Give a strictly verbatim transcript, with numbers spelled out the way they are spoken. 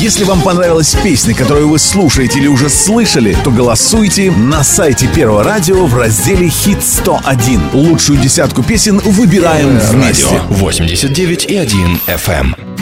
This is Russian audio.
Если вам понравилась песня, которую вы слушаете или уже слышали, то голосуйте на сайте Первого радио в разделе «Хит сто один». Лучшую десятку песен выбираем вместе. Радио восемьдесят девять и один эф эм.